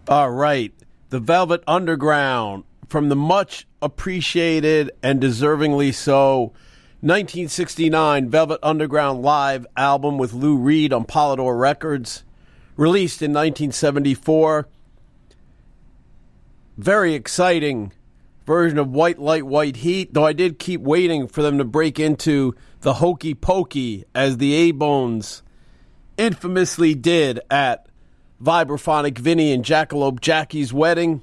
All right. The Velvet Underground, from the much appreciated and deservingly so 1969 Velvet Underground live album with Lou Reed on Polydor Records, released in 1974. Very exciting version of White Light, White Heat, though I did keep waiting for them to break into the Hokey Pokey, as the A-Bones infamously did at Vibraphonic Vinny and Jackalope Jackie's wedding.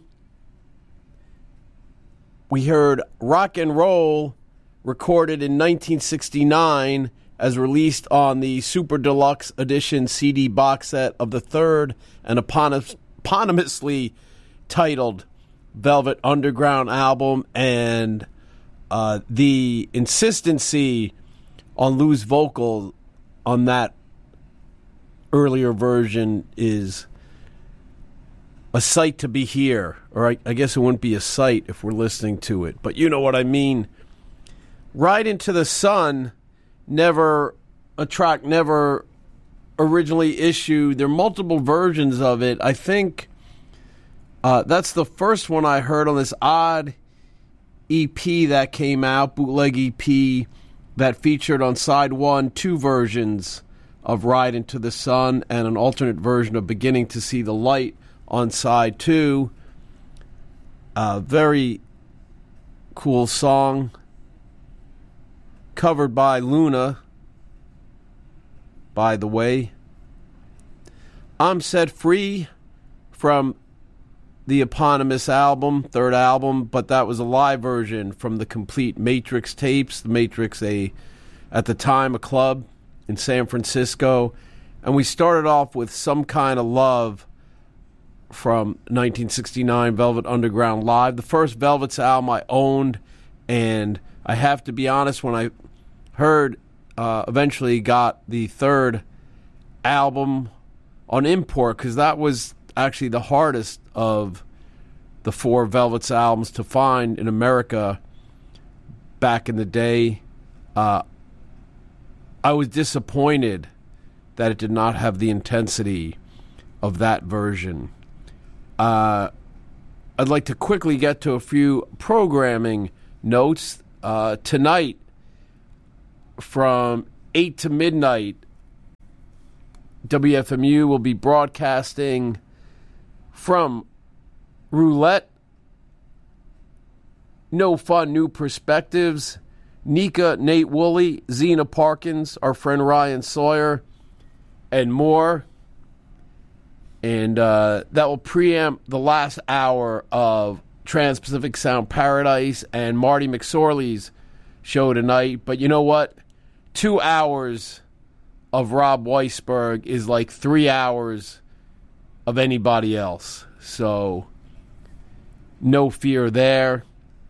We heard Rock and Roll, recorded in 1969, as released on the Super Deluxe Edition CD box set of the third and eponymously titled Velvet Underground album, and the insistency on Lou's vocal on that earlier version is a sight to be here, or I guess it wouldn't be a sight if we're listening to it, but you know what I mean. Ride Into the Sun, never originally issued. There are multiple versions of it. I think that's the first one I heard on this odd EP that came out, bootleg EP, that featured on side one 2 versions of Ride Into the Sun and an alternate version of Beginning to See the Light on side 2. Very cool song, covered by Luna, by the way. I'm Set Free, from the eponymous album, third album, but that was a live version from the complete Matrix tapes. The Matrix, at the time, a club in San Francisco. And we started off with Some Kind of Love from 1969 Velvet Underground Live, the first Velvet's album I owned. And I have to be honest, when I heard, eventually got the third album on import, because that was actually the hardest of the 4 Velvet's albums to find in America back in the day. I was disappointed that it did not have the intensity of that version. I'd like to quickly get to a few programming notes. Tonight, from 8 to midnight, WFMU will be broadcasting from Roulette, No Fun, New Perspectives, Nika, Nate Woolley, Zena Parkins, our friend Ryan Sawyer, and more. And that will preempt the last hour of Trans-Pacific Sound Paradise and Marty McSorley's show tonight. But you know what? 2 hours of Rob Weisberg is like 3 hours of anybody else. So, no fear there.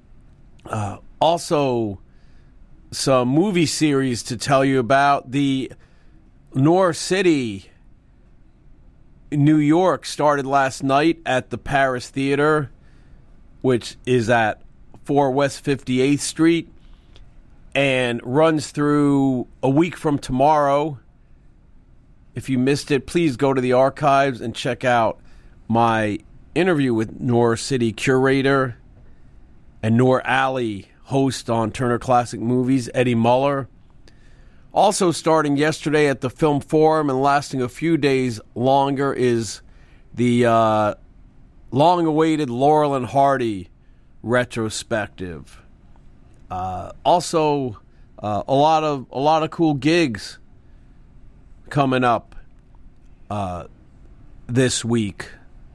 Also, some movie series to tell you about. The North City, New York, started last night at the Paris Theater, which is at 4 West 58th Street, and runs through a week from tomorrow. If you missed it, please go to the archives and check out my interview with North City curator and Noor Ali, host on Turner Classic Movies, Eddie Muller. Also starting yesterday at the Film Forum and lasting a few days longer is the long-awaited Laurel and Hardy retrospective. Also, a lot of cool gigs coming up this week.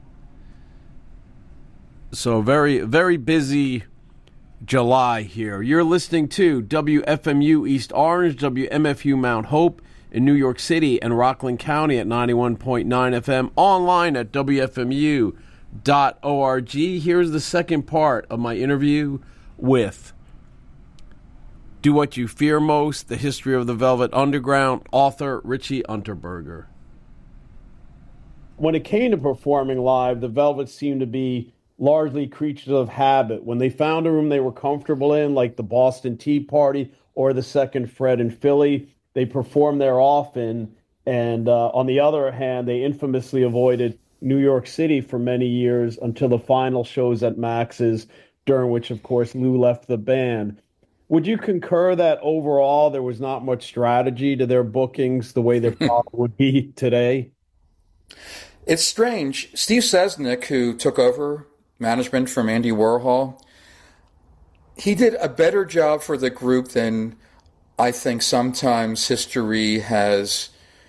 So very, very busy July here. You're listening to WFMU East Orange, WMFU Mount Hope in New York City and Rockland County at 91.9 FM, online at WFMU.org. Here's the second part of my interview with Do What You Fear Most, The History of the Velvet Underground, author Richie Unterberger. When it came to performing live, the Velvet seemed to be largely creatures of habit. When they found a room they were comfortable in, like the Boston Tea Party or the Second Fred in Philly, they performed there often. And on the other hand, they infamously avoided New York City for many years until the final shows at Max's, during which, of course, Lou left the band. Would you concur that overall there was not much strategy to their bookings the way there probably would be today? It's strange. Steve Sesnick, who took over management from Andy Warhol, he did a better job for the group than I think sometimes history has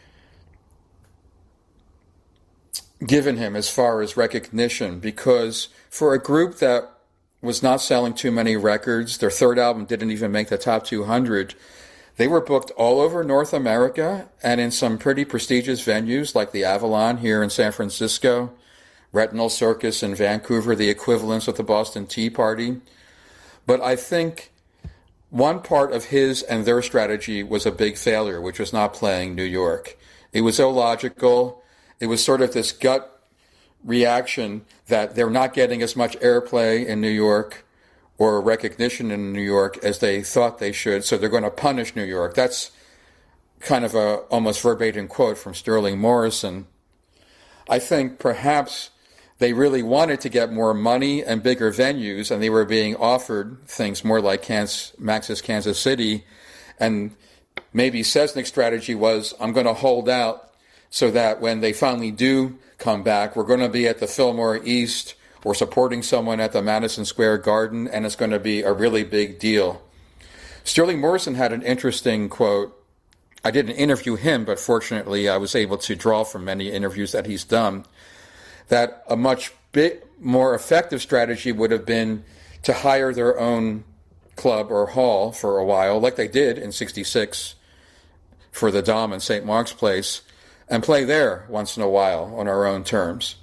given him as far as recognition, because for a group that was not selling too many records, their third album didn't even make the top 200, they were booked all over North America and in some pretty prestigious venues like the Avalon here in San Francisco, Retinal Circus in Vancouver, the equivalents of the Boston Tea Party. But I think one part of his and their strategy was a big failure, which was not playing New York. It was illogical. It was sort of this gut reaction that they're not getting as much airplay in New York or recognition in New York as they thought they should, so they're going to punish New York. That's kind of a almost verbatim quote from Sterling Morrison. I think perhaps they really wanted to get more money and bigger venues, and they were being offered things more like Max's Kansas City. And maybe Sesnick's strategy was, I'm going to hold out so that when they finally do come back, we're going to be at the Fillmore East or supporting someone at the Madison Square Garden, and it's going to be a really big deal. Sterling Morrison had an interesting quote. I didn't interview him, but fortunately I was able to draw from many interviews that he's done, that a much more effective strategy would have been to hire their own club or hall for a while, like they did in '66 for the Dom in St. Mark's Place, and play there once in a while on our own terms.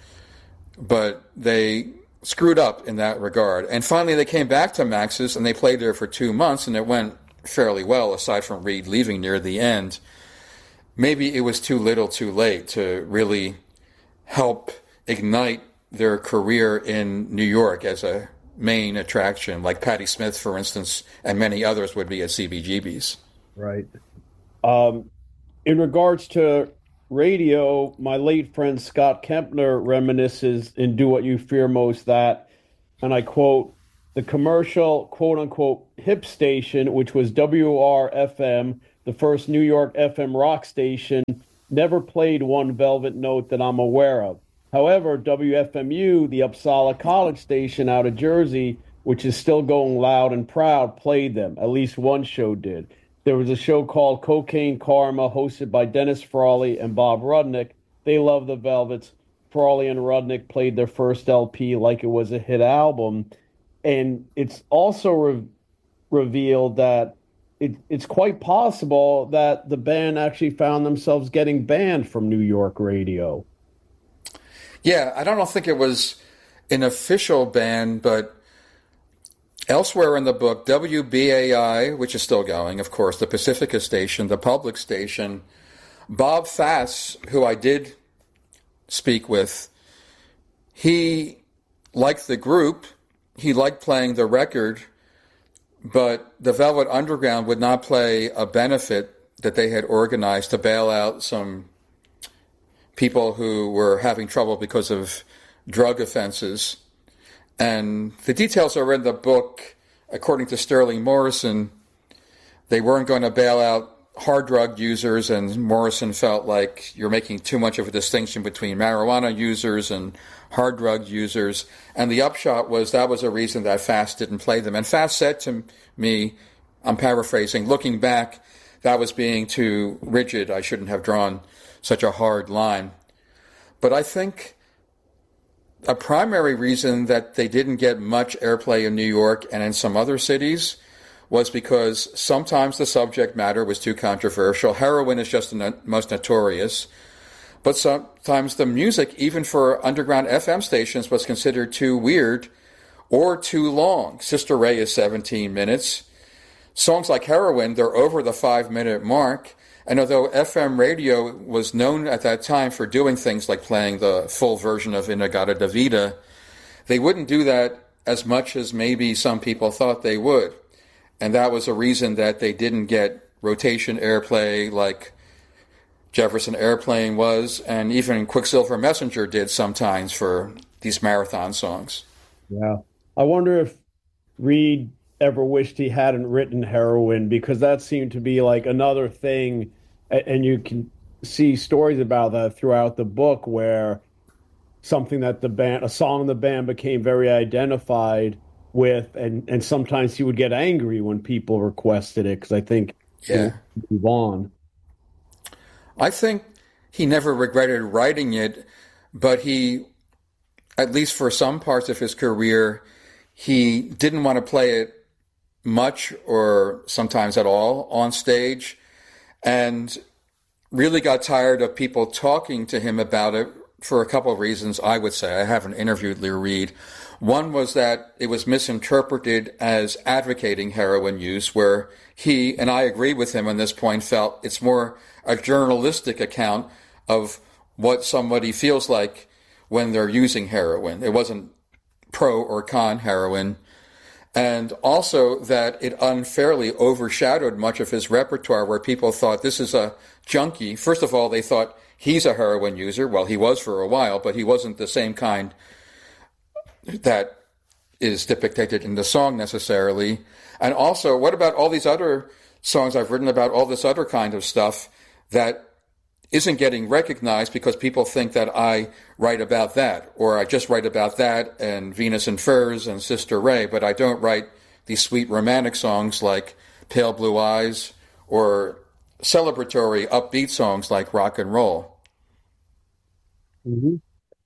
But they screwed up in that regard. And finally they came back to Max's and they played there for 2 months, and it went fairly well, aside from Reed leaving near the end. Maybe it was too little too late to really help ignite their career in New York as a main attraction, like Patti Smith, for instance, and many others would be at CBGB's. Right. In regards to radio, my late friend Scott Kempner reminisces in Do What You Fear Most that, and I quote, the commercial, quote-unquote, hip station, which was WRFM, the first New York FM rock station, never played one Velvet note that I'm aware of. However, WFMU, the Uppsala College station out of Jersey, which is still going loud and proud, played them. At least one show did. There was a show called Cocaine Karma, hosted by Dennis Frawley and Bob Rudnick. They loved the Velvets. Frawley and Rudnick played their first LP like it was a hit album. And it's also revealed that it's quite possible that the band actually found themselves getting banned from New York radio. Yeah, I don't think it was an official ban, but elsewhere in the book, WBAI, which is still going, of course, the Pacifica station, the public station, Bob Fass, who I did speak with, he liked the group, he liked playing the record, but the Velvet Underground would not play a benefit that they had organized to bail out some people who were having trouble because of drug offenses. And the details are in the book. According to Sterling Morrison, they weren't going to bail out hard drug users, and Morrison felt like you're making too much of a distinction between marijuana users and hard drug users. And the upshot was that was a reason that Fass didn't play them. And Fass said to me, I'm paraphrasing, looking back, that was being too rigid. I shouldn't have drawn such a hard line. But I think a primary reason that they didn't get much airplay in New York and in some other cities was because sometimes the subject matter was too controversial. Heroin is just the most notorious. But sometimes the music, even for underground FM stations, was considered too weird or too long. Sister Ray is 17 minutes. Songs like Heroin, they're over the 5-minute mark. And although FM radio was known at that time for doing things like playing the full version of In-A-Gadda-Da-Vida, they wouldn't do that as much as maybe some people thought they would. And that was a reason that they didn't get rotation airplay like Jefferson Airplane was, and even Quicksilver Messenger did sometimes for these marathon songs. Yeah. I wonder if Reed ever wished he hadn't written Heroin, because that seemed to be like another thing, and you can see stories about that throughout the book, where something that a song the band became very identified with, and sometimes he would get angry when people requested it, because I think Yeah. it would move on. I think he never regretted writing it, but he, at least for some parts of his career, he didn't want to play it much or sometimes at all on stage, and really got tired of people talking to him about it for a couple of reasons, I would say. I haven't interviewed Lou Reed. One was that it was misinterpreted as advocating heroin use, where he, and I agree with him on this point, felt it's more a journalistic account of what somebody feels like when they're using heroin. It wasn't pro or con heroin. And also that it unfairly overshadowed much of his repertoire, where people thought this is a junkie. First of all, they thought he's a heroin user. Well, he was for a while, but he wasn't the same kind that is depicted in the song necessarily. And also, what about all these other songs I've written about, all this other kind of stuff that isn't getting recognized because people think that I write about that, or I just write about that and Venus and Furs and Sister Ray, but I don't write these sweet romantic songs like Pale Blue Eyes or celebratory upbeat songs like Rock and Roll. Mm-hmm.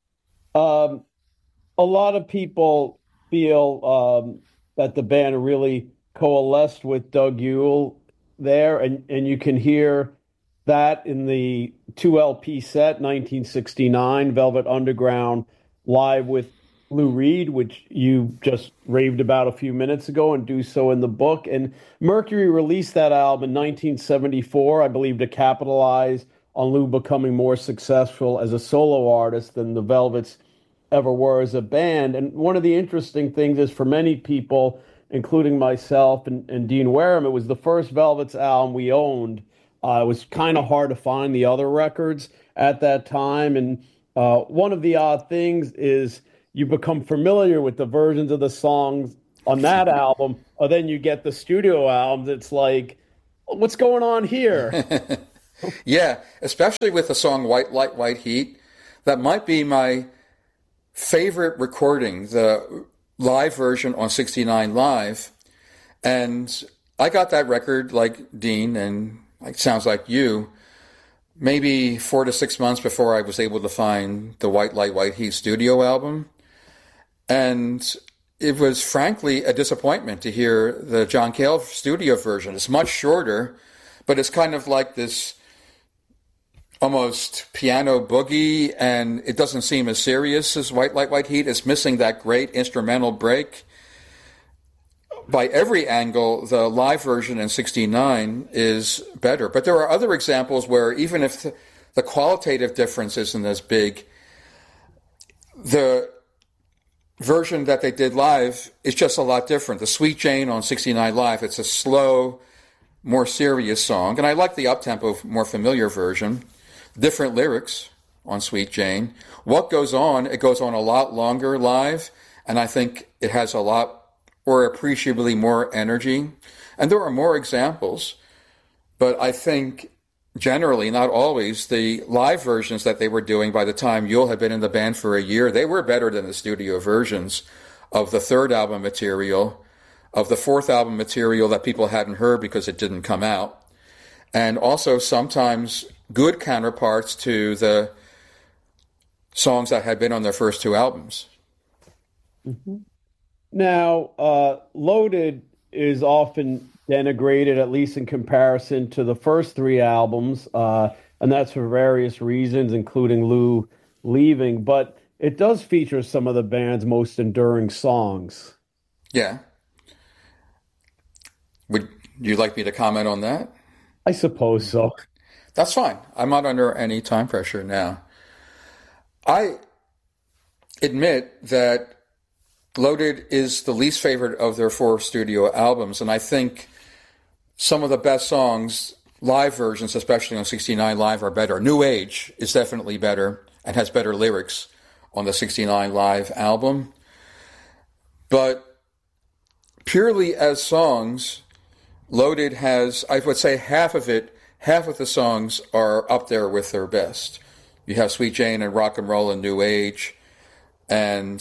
A lot of people feel that the band really coalesced with Doug Yule there, and you can hear that in the 2 LP set, 1969, Velvet Underground, live with Lou Reed, which you just raved about a few minutes ago, and do so in the book. And Mercury released that album in 1974, I believe, to capitalize on Lou becoming more successful as a solo artist than the Velvets ever were as a band. And one of the interesting things is, for many people, including myself and Dean Wareham, it was the first Velvets album we owned. It was kind of hard to find the other records at that time. And one of the odd things is you become familiar with the versions of the songs on that album, or then you get the studio albums. It's like, what's going on here? Yeah, especially with the song White Light, White Heat. That might be my favorite recording, the live version on 69 Live. And I got that record, like Dean, and it sounds like you, maybe 4 to 6 months before I was able to find the White Light, White Heat studio album. And it was frankly a disappointment to hear the John Cale studio version. It's much shorter, but it's kind of like this almost piano boogie, and it doesn't seem as serious as White Light, White Heat. It's missing that great instrumental break. By every angle, the live version in 69 is better. But there are other examples where even if the qualitative difference isn't as big, the version that they did live is just a lot different. The Sweet Jane on 69 Live, it's a slow, more serious song. And I like the up-tempo, more familiar version. Different lyrics on Sweet Jane. What Goes On, it goes on a lot longer live, and I think it has a lot or appreciably more energy. And there are more examples, but I think generally, not always, the live versions that they were doing by the time Yule had been in the band for a year, they were better than the studio versions of the third album material, of the fourth album material that people hadn't heard because it didn't come out, and also sometimes good counterparts to the songs that had been on their first two albums. Mm-hmm. Now, Loaded is often denigrated, at least in comparison to the first three albums, and that's for various reasons, including Lou leaving, but it does feature some of the band's most enduring songs. Yeah. Would you like me to comment on that? I suppose so. That's fine. I'm not under any time pressure now. I admit that Loaded is the least favorite of their four studio albums, and I think some of the best songs live versions, especially on 69 Live, are better. New Age is definitely better and has better lyrics on the 69 Live album. But purely as songs, Loaded has, I would say half of the songs are up there with their best. You have Sweet Jane and Rock and Roll and New Age, and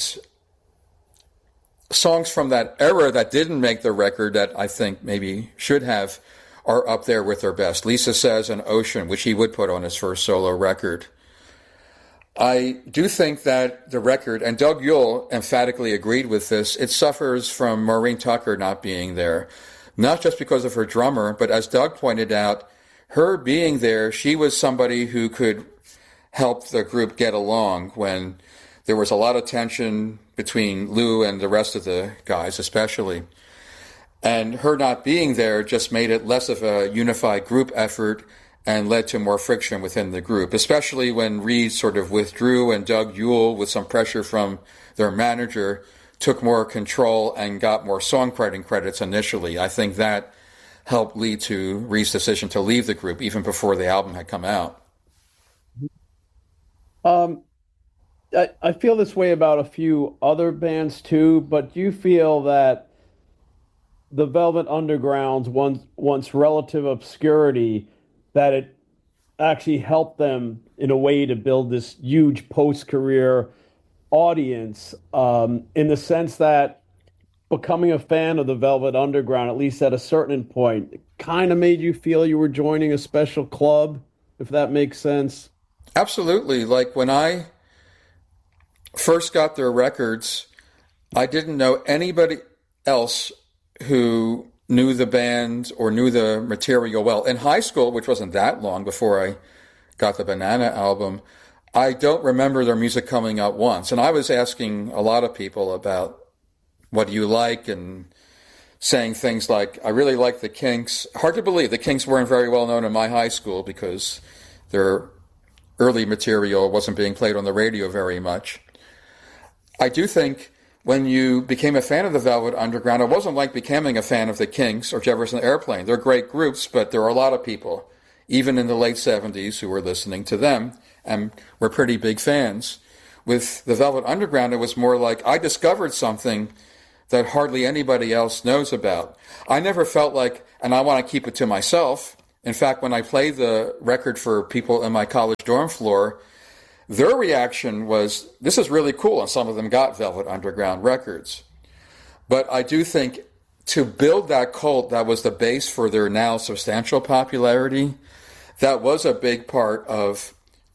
songs from that era that didn't make the record that I think maybe should have are up there with their best. Lisa Says and Ocean, which he would put on his first solo record. I do think that the record, and Doug Yule emphatically agreed with this, it suffers from Maureen Tucker not being there. Not just because of her drummer, but as Doug pointed out, her being there, she was somebody who could help the group get along when there was a lot of tension between Lou and the rest of the guys, especially. And her not being there just made it less of a unified group effort and led to more friction within the group, especially when Reed sort of withdrew and Doug Yule, with some pressure from their manager, took more control and got more songwriting credits initially. I think that helped lead to Reed's decision to leave the group even before the album had come out. I feel this way about a few other bands too, but do you feel that the Velvet Underground's once relative obscurity, that it actually helped them in a way to build this huge post-career audience, in the sense that becoming a fan of the Velvet Underground, at least at a certain point, kind of made you feel you were joining a special club, if that makes sense? Absolutely. Like when I first got their records, I didn't know anybody else who knew the band or knew the material well. In high school, which wasn't that long before I got the Banana album, I don't remember their music coming out once. And I was asking a lot of people about what do you like, and saying things like, I really like the Kinks. Hard to believe the Kinks weren't very well known in my high school because their early material wasn't being played on the radio very much. I do think when you became a fan of the Velvet Underground, it wasn't like becoming a fan of the Kinks or Jefferson Airplane. They're great groups, but there are a lot of people, even in the late 70s, who were listening to them and were pretty big fans. With the Velvet Underground, it was more like I discovered something that hardly anybody else knows about. I never felt like, and I want to keep it to myself. In fact, when I played the record for people in my college dorm floor, their reaction was, this is really cool, and some of them got Velvet Underground records. But I do think to build that cult that was the base for their now substantial popularity, that was a big part of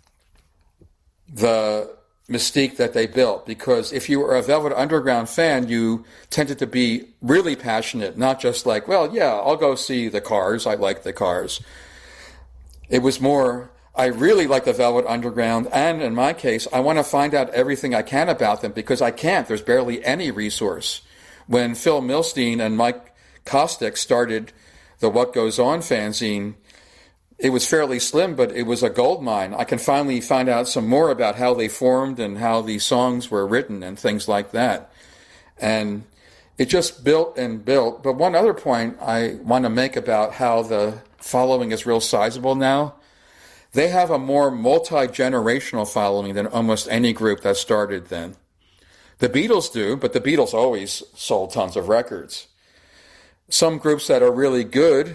the mystique that they built. Because if you were a Velvet Underground fan, you tended to be really passionate, not just like, well, yeah, I'll go see the Cars, I like the Cars. It was more, I really like the Velvet Underground, and in my case, I want to find out everything I can about them, because I can't. There's barely any resource. When Phil Milstein and Mike Kostick started the What Goes On fanzine, it was fairly slim, but it was a gold mine. I can finally find out some more about how they formed and how the songs were written and things like that. And it just built and built. But one other point I want to make about how the following is real sizable now, they have a more multi-generational following than almost any group that started then. The Beatles do, but the Beatles always sold tons of records. Some groups that are really good,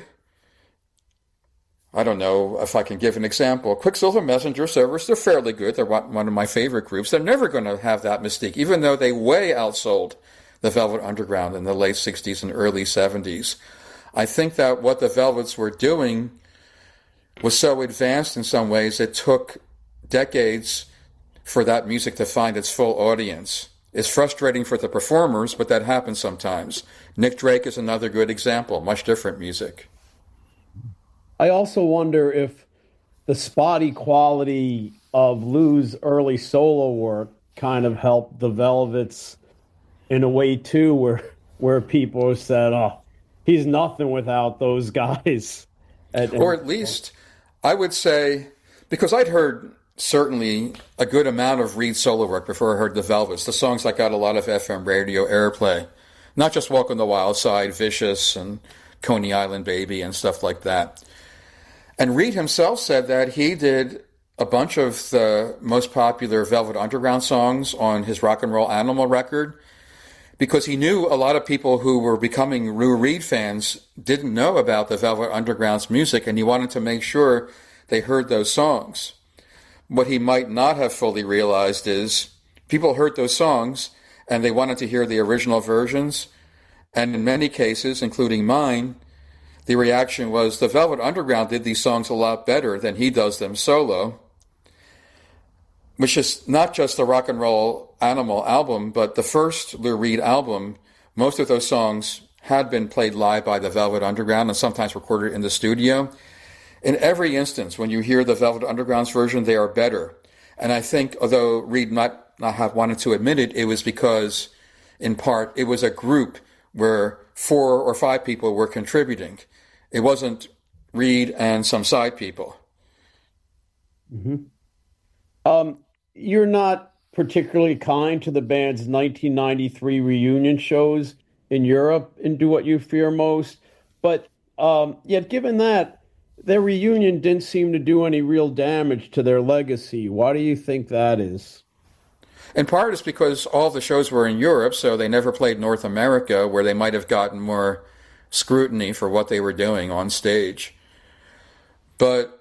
I don't know if I can give an example. Quicksilver Messenger Service, they're fairly good. They're one of my favorite groups. They're never going to have that mystique, even though they way outsold the Velvet Underground in the late 60s and early 70s. I think that what the Velvets were doing was so advanced in some ways, it took decades for that music to find its full audience. It's frustrating for the performers, but that happens sometimes. Nick Drake is another good example, much different music. I also wonder if the spotty quality of Lou's early solo work kind of helped the Velvets in a way too, where people said, oh, he's nothing without those guys. Or at least, I would say, because I'd heard certainly a good amount of Reed solo work before I heard the Velvets, the songs that got a lot of FM radio airplay, not just Walk on the Wild Side, Vicious, and Coney Island Baby, and stuff like that. And Reed himself said that he did a bunch of the most popular Velvet Underground songs on his Rock and Roll Animal record because he knew a lot of people who were becoming Lou Reed fans didn't know about the Velvet Underground's music, and he wanted to make sure they heard those songs. What he might not have fully realized is people heard those songs and they wanted to hear the original versions, and in many cases, including mine, the reaction was the Velvet Underground did these songs a lot better than he does them solo, which is not just the Rock and Roll Animal album, but the first Lou Reed album. Most of those songs had been played live by the Velvet Underground and sometimes recorded in the studio. In every instance, when you hear the Velvet Underground's version, they are better. And I think, although Reed might not have wanted to admit it, it was because, in part, it was a group where 4 or 5 people were contributing. It wasn't Reed and some side people. Mm-hmm. You're not particularly kind to the band's 1993 reunion shows in Europe in Do What You Fear Most, but yet given that, their reunion didn't seem to do any real damage to their legacy. Why do you think that is? In part, it's because all the shows were in Europe, so they never played North America, where they might have gotten more scrutiny for what they were doing on stage. But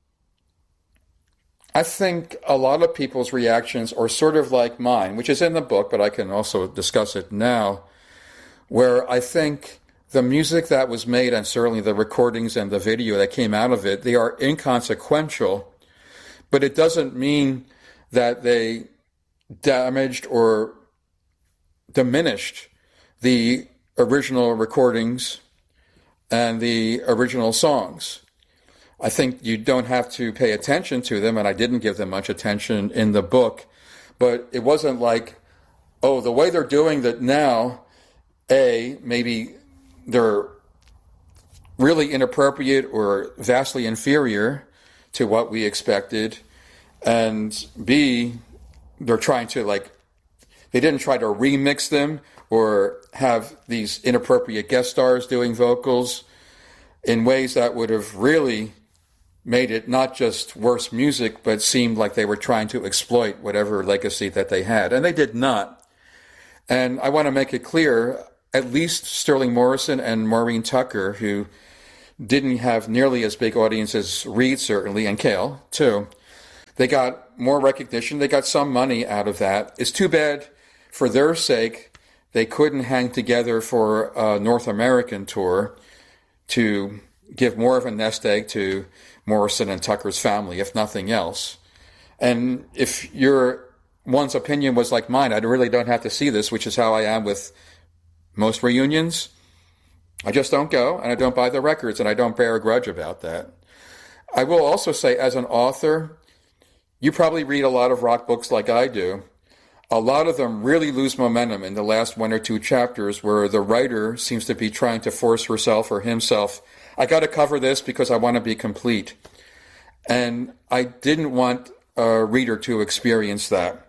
I think a lot of people's reactions are sort of like mine, which is in the book, but I can also discuss it now, where I think the music that was made, and certainly the recordings and the video that came out of it, they are inconsequential, but it doesn't mean that they damaged or diminished the original recordings and the original songs. I think you don't have to pay attention to them, and I didn't give them much attention in the book, but it wasn't like, oh, the way they're doing that now, maybe they're really inappropriate or vastly inferior to what we expected, and B, they're trying to, they didn't try to remix them or have these inappropriate guest stars doing vocals in ways that would have really made it not just worse music, but seemed like they were trying to exploit whatever legacy that they had. And they did not. And I want to make it clear, at least Sterling Morrison and Maureen Tucker, who didn't have nearly as big audience as Reed, certainly, and Cale, too, they got more recognition. They got some money out of that. It's too bad for their sake they couldn't hang together for a North American tour to give more of a nest egg to Morrison and Tucker's family, if nothing else. And if one's opinion was like mine, I really don't have to see this, which is how I am with most reunions. I just don't go, and I don't buy the records, and I don't bear a grudge about that. I will also say, as an author, you probably read a lot of rock books like I do. A lot of them really lose momentum in the last 1 or 2 chapters where the writer seems to be trying to force herself or himself, I got to cover this because I want to be complete. And I didn't want a reader to experience that.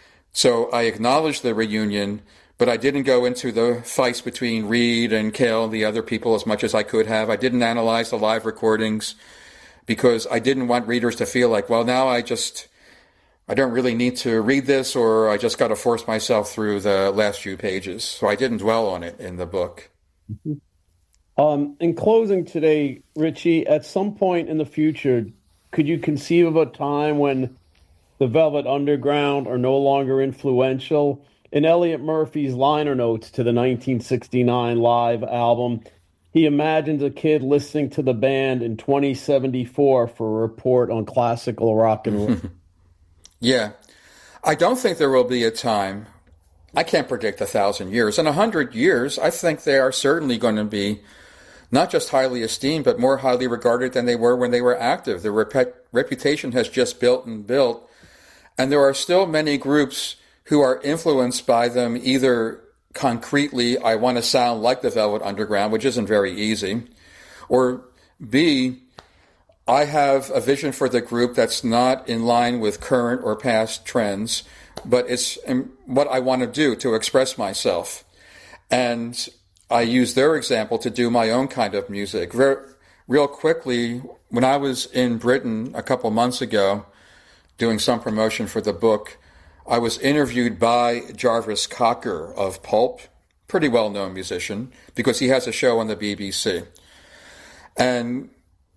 So I acknowledged the reunion, but I didn't go into the fights between Reed and Cale and the other people as much as I could have. I didn't analyze the live recordings because I didn't want readers to feel like, well, now I don't really need to read this, or I just got to force myself through the last few pages. So I didn't dwell on it in the book. Mm-hmm. In closing today, Richie, at some point in the future, could you conceive of a time when the Velvet Underground are no longer influential? In Elliot Murphy's liner notes to the 1969 live album, he imagines a kid listening to the band in 2074 for a report on classical rock and roll. Yeah. I don't think there will be a time. I can't predict 1,000 years. In 100 years, I think they are certainly going to be not just highly esteemed, but more highly regarded than they were when they were active. Their reputation has just built and built. And there are still many groups who are influenced by them, either concretely, I want to sound like the Velvet Underground, which isn't very easy, or B, I have a vision for the group that's not in line with current or past trends, but it's what I want to do to express myself. And I use their example to do my own kind of music. real quickly, when I was in Britain a couple months ago doing some promotion for the book, I was interviewed by Jarvis Cocker of Pulp, pretty well-known musician, because he has a show on the BBC. And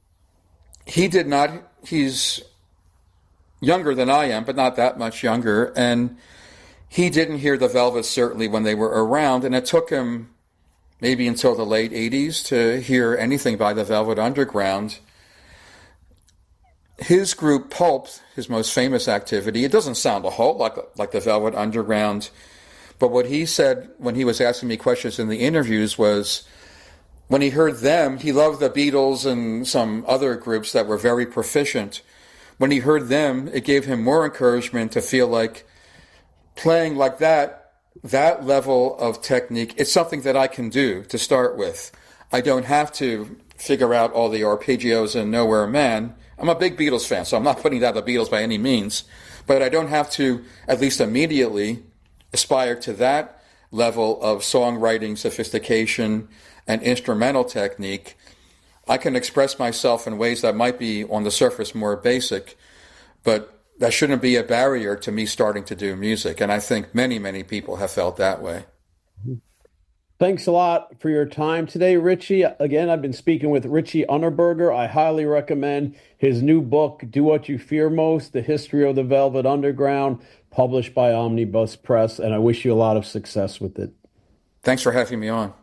he's younger than I am, but not that much younger, and he didn't hear the Velvets certainly when they were around, and it took him maybe until the late 80s to hear anything by the Velvet Underground. His group Pulp, his most famous activity, it doesn't sound a whole lot like the Velvet Underground, but what he said when he was asking me questions in the interviews was when he heard them, he loved the Beatles and some other groups that were very proficient. When he heard them, it gave him more encouragement to feel like playing like that level of technique, it's something that I can do to start with. I don't have to figure out all the arpeggios in Nowhere Man. I'm a big Beatles fan, so I'm not putting down the Beatles by any means, but I don't have to, at least immediately, aspire to that level of songwriting sophistication and instrumental technique. I can express myself in ways that might be on the surface more basic, but that shouldn't be a barrier to me starting to do music. And I think many, many people have felt that way. Thanks a lot for your time today, Richie. Again, I've been speaking with Richie Unterberger. I highly recommend his new book, Do What You Fear Most, The History of the Velvet Underground, published by Omnibus Press, and I wish you a lot of success with it. Thanks for having me on.